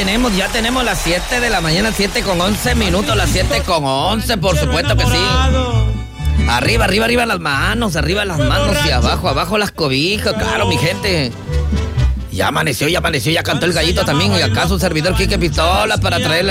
tenemos las 7 de la mañana, 7:11, las 7:11, por supuesto que sí. Arriba las manos y abajo las cobijas, claro, mi gente. Ya amaneció, ya cantó el gallito también, y acá su servidor Quique Pistola para traerle